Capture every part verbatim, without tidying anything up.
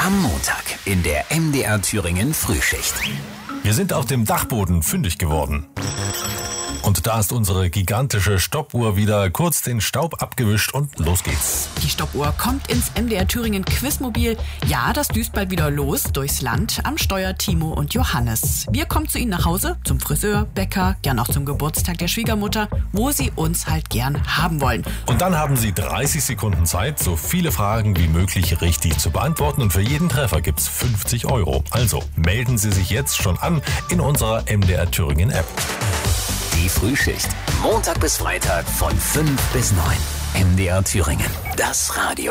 Am Montag in der M D R Thüringen Frühschicht. Wir sind auf dem Dachboden fündig geworden. Und da ist unsere gigantische Stoppuhr wieder kurz den Staub abgewischt und los geht's. Die Stoppuhr kommt ins M D R Thüringen Quizmobil. Ja, das düst bald wieder los durchs Land. Am Steuer Timo und Johannes. Wir kommen zu Ihnen nach Hause, zum Friseur, Bäcker, gern auch zum Geburtstag der Schwiegermutter, wo Sie uns halt gern haben wollen. Und dann haben Sie dreißig Sekunden Zeit, so viele Fragen wie möglich richtig zu beantworten. Und für jeden Treffer gibt's fünfzig Euro. Also melden Sie sich jetzt schon an in unserer M D R Thüringen App. Die Frühschicht. Montag bis Freitag von fünf bis neun. M D R Thüringen. Das Radio.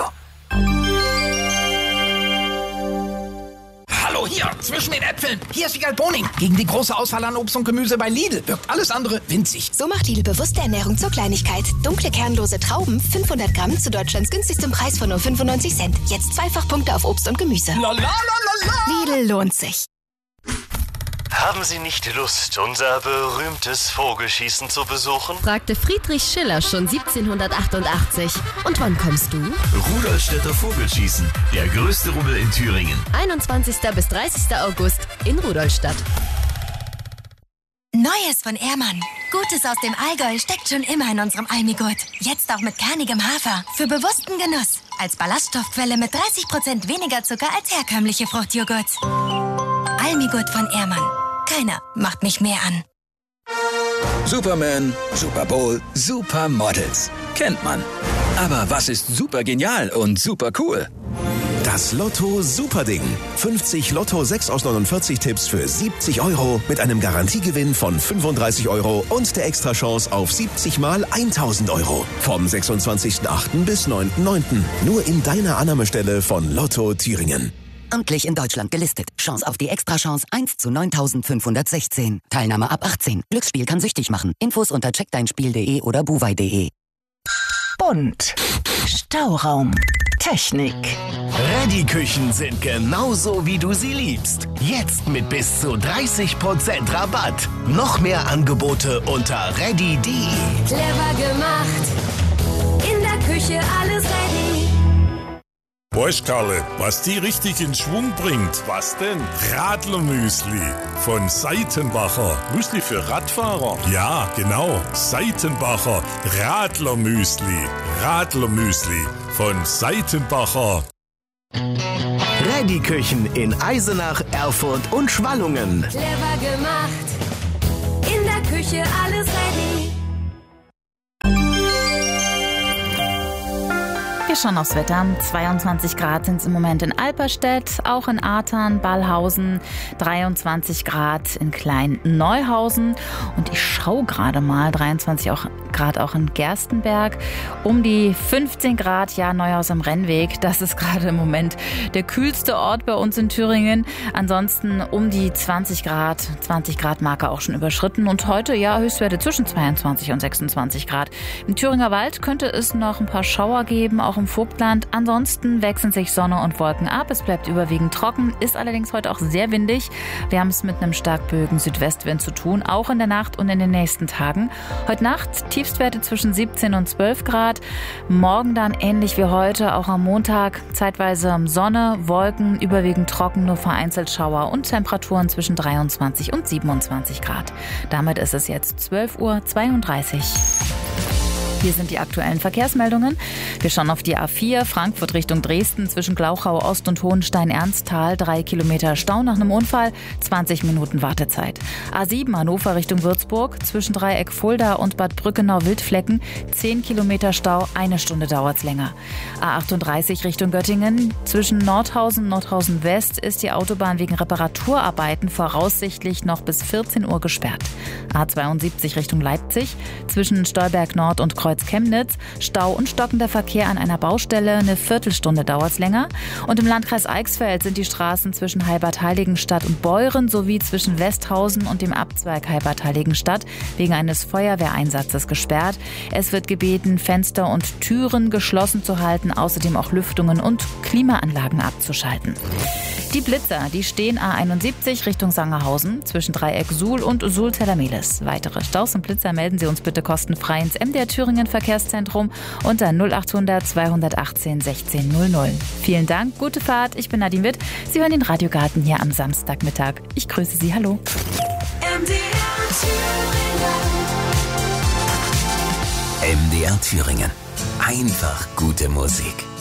Hallo, hier, zwischen den Äpfeln. Hier ist Wiegald Boning. Gegen die große Auswahl an Obst und Gemüse bei Lidl wirkt alles andere winzig. So macht Lidl bewusste Ernährung zur Kleinigkeit. Dunkle, kernlose Trauben, fünfhundert Gramm zu Deutschlands günstigstem Preis von nur fünfundneunzig Cent. Jetzt zweifach Punkte auf Obst und Gemüse. La, la, la, la, la. Lidl lohnt sich. Haben Sie nicht Lust, unser berühmtes Vogelschießen zu besuchen? Fragte Friedrich Schiller schon siebzehnhundertachtundachtzig. Und wann kommst du? Rudolstädter Vogelschießen, der größte Rummel in Thüringen. einundzwanzigster bis dreißigster August in Rudolstadt. Neues von Ehrmann. Gutes aus dem Allgäu steckt schon immer in unserem Almigurt. Jetzt auch mit kernigem Hafer. Für bewussten Genuss. Als Ballaststoffquelle mit dreißig Prozent weniger Zucker als herkömmliche Fruchtjoghurts. Almigurt von Ehrmann. Keiner macht mich mehr an. Superman, Super Bowl, Supermodels. Kennt man. Aber was ist super genial und super cool? Das Lotto Superding. fünfzig Lotto sechs aus neunundvierzig Tipps für siebzig Euro mit einem Garantiegewinn von fünfunddreißig Euro und der Extrachance auf siebzig mal tausend Euro. Vom sechsundzwanzigsten achten bis neunten neunten Nur in deiner Annahmestelle von Lotto Thüringen. Amtlich in Deutschland gelistet. Chance auf die Extrachance eins zu neuntausendfünfhundertsechzehn. Teilnahme ab achtzehn. Glücksspiel kann süchtig machen. Infos unter check dein spiel punkt de oder buwei punkt de. Bunt. Stauraum. Technik. Ready-Küchen sind genauso, wie du sie liebst. Jetzt mit bis zu dreißig Prozent Rabatt. Noch mehr Angebote unter ready punkt de. Clever gemacht. In der Küche alles ready. Weißt Karle, was die richtig in Schwung bringt? Was denn? Radlermüsli von Seitenbacher. Müsli für Radfahrer? Ja, genau. Seitenbacher Radlermüsli. Radlermüsli von Seitenbacher. Ready-Küchen in Eisenach, Erfurt und Schwallungen. Clever gemacht. In der Küche alles ready. Wir schauen aufs Wetter. zweiundzwanzig Grad sind es im Moment in Alperstedt, auch in Ahrtal, Ballhausen, dreiundzwanzig Grad in Klein-Neuhausen und ich schaue gerade mal, dreiundzwanzig Grad auch in Gerstenberg, um die fünfzehn Grad, ja, Neuhaus am Rennweg, das ist gerade im Moment der kühlste Ort bei uns in Thüringen. Ansonsten um die zwanzig Grad, zwanzig Grad Marke auch schon überschritten und heute, ja, Höchstwerte zwischen zweiundzwanzig und sechsundzwanzig Grad. Im Thüringer Wald könnte es noch ein paar Schauer geben, auch im Vogtland. Ansonsten wechseln sich Sonne und Wolken ab. Es bleibt überwiegend trocken, ist allerdings heute auch sehr windig. Wir haben es mit einem stark böigen Südwestwind zu tun, auch in der Nacht und in den nächsten Tagen. Heute Nacht Tiefstwerte zwischen siebzehn und zwölf Grad. Morgen dann ähnlich wie heute, auch am Montag zeitweise Sonne, Wolken, überwiegend trocken, nur vereinzelt Schauer und Temperaturen zwischen dreiundzwanzig und siebenundzwanzig Grad. Damit ist es jetzt zwölf Uhr zweiunddreißig. Hier sind die aktuellen Verkehrsmeldungen. Wir schauen auf die A vier, Frankfurt Richtung Dresden, zwischen Glauchau Ost und Hohenstein-Ernsthal. Drei Kilometer Stau nach einem Unfall, zwanzig Minuten Wartezeit. A sieben, Hannover Richtung Würzburg, zwischen Dreieck Fulda und Bad Brückenau-Wildflecken. Zehn Kilometer Stau, eine Stunde dauert's länger. A achtunddreißig Richtung Göttingen, zwischen Nordhausen und Nordhausen West ist die Autobahn wegen Reparaturarbeiten voraussichtlich noch bis vierzehn Uhr gesperrt. A zweiundsiebzig Richtung Leipzig, zwischen Stolberg Nord und Kreuz Chemnitz, Stau und stockender Verkehr an einer Baustelle, eine Viertelstunde dauert's länger. Und im Landkreis Eichsfeld sind die Straßen zwischen Heilbad-Heiligenstadt und Beuren sowie zwischen Westhausen und dem Abzweig Heilbad-Heiligenstadt wegen eines Feuerwehreinsatzes gesperrt. Es wird gebeten, Fenster und Türen geschlossen zu halten, außerdem auch Lüftungen und Klimaanlagen abzuschalten. Die Blitzer, die stehen A einundsiebzig Richtung Sangerhausen zwischen Dreieck Suhl und Suhl-Tellermelis. Weitere Staus und Blitzer melden Sie uns bitte kostenfrei ins M D R Thüringen Verkehrszentrum unter null achthundert zweihundertachtzehn sechzehn null null. Vielen Dank, gute Fahrt. Ich bin Nadine Witt. Sie hören den Radiogarten hier am Samstagmittag. Ich grüße Sie. Hallo. M D R Thüringen. M D R Thüringen. Einfach gute Musik.